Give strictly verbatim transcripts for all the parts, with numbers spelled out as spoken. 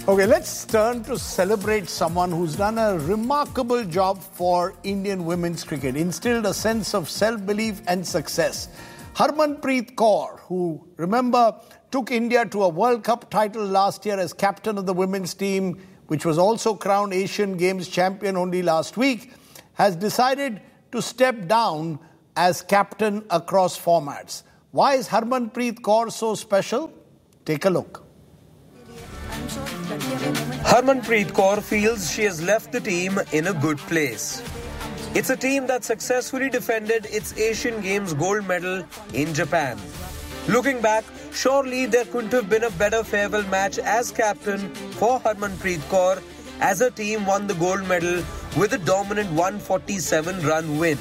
Okay, let's turn to celebrate someone who's done a remarkable job for Indian women's cricket, instilled a sense of self-belief and success. Harmanpreet Kaur, who, remember, took India to a World Cup title last year as captain of the women's team, which was also crowned Asian Games champion only last week, has decided to step down as captain across formats. Why is Harmanpreet Kaur so special? Take a look. Harmanpreet Kaur feels she has left the team in a good place. It's a team that successfully defended its Asian Games gold medal in Japan. Looking back, surely there couldn't have been a better farewell match as captain for Harmanpreet Kaur as her team won the gold medal with a dominant one forty-seven run win.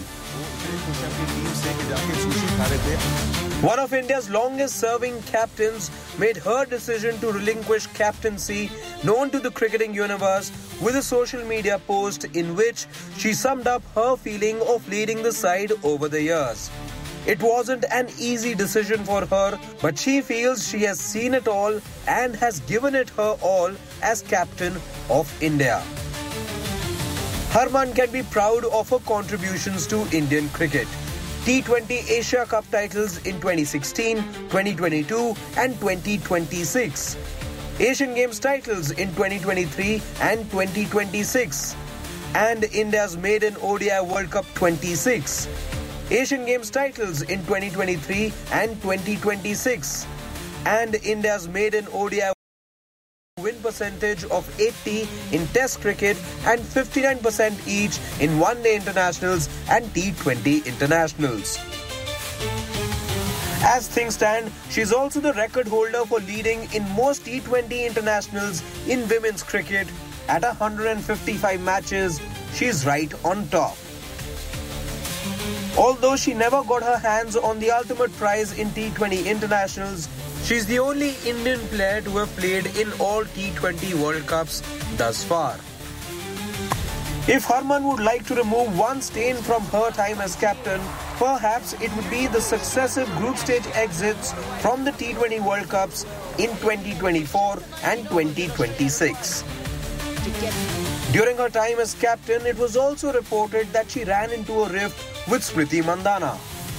One of India's longest-serving captains made her decision to relinquish captaincy known to the cricketing universe with a social media post in which she summed up her feeling of leading the side over the years. It wasn't an easy decision for her, but she feels she has seen it all and has given it her all as captain of India. Harman can be proud of her contributions to Indian cricket. T twenty Asia Cup titles in twenty sixteen, twenty twenty-two and twenty twenty-six. Asian Games titles in twenty twenty-three and twenty twenty-six. And India's maiden O D I World Cup twenty-six. Asian Games titles in twenty twenty-three and twenty twenty-six. And India's maiden O D I win percentage of eighty in Test cricket and fifty-nine percent each in one-day internationals and T twenty internationals. As things stand, she's also the record holder for leading in most T twenty internationals in women's cricket. At one hundred fifty-five matches, she's right on top. Although she never got her hands on the ultimate prize in T twenty internationals, she's the only Indian player to have played in all T twenty World Cups thus far. If Harman would like to remove one stain from her time as captain, perhaps it would be the successive group stage exits from the T twenty World Cups in twenty twenty-four and twenty twenty-six. During her time as captain, it was also reported that she ran into a rift with Smriti Mandhana.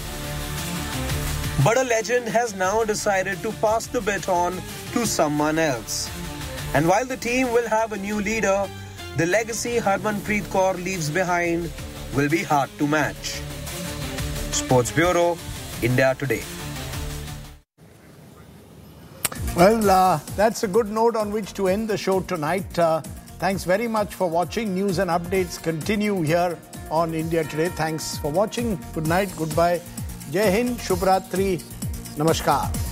But a legend has now decided to pass the baton to someone else. And while the team will have a new leader, the legacy Harmanpreet Kaur leaves behind will be hard to match. Sports Bureau, India Today. Well, uh, that's a good note on which to end the show tonight. Uh, thanks very much for watching. News and updates continue here on India Today. Thanks for watching. Good night. Goodbye. Jai Hind. Shubh Ratri. Namaskar.